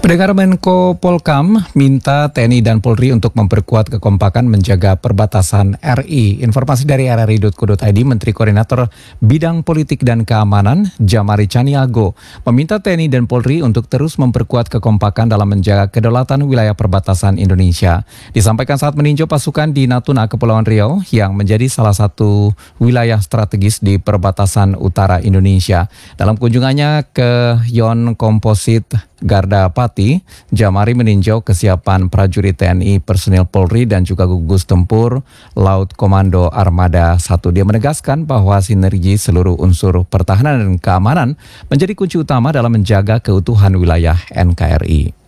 Pendengar Menko Polkam minta TNI dan Polri untuk memperkuat kekompakan menjaga perbatasan RI. Informasi dari rri.co.id, Menteri Koordinator Bidang Politik dan Keamanan Jamari Caniago meminta TNI dan Polri untuk terus memperkuat kekompakan dalam menjaga kedaulatan wilayah perbatasan Indonesia. Disampaikan saat meninjau pasukan di Natuna, Kepulauan Riau yang menjadi salah satu wilayah strategis di perbatasan utara Indonesia. Dalam kunjungannya ke Yon Komposit Garda Pati, Jamari meninjau kesiapan prajurit TNI, personil Polri, dan juga gugus tempur Laut Komando Armada 1. Dia menegaskan bahwa sinergi seluruh unsur pertahanan dan keamanan menjadi kunci utama dalam menjaga keutuhan wilayah NKRI.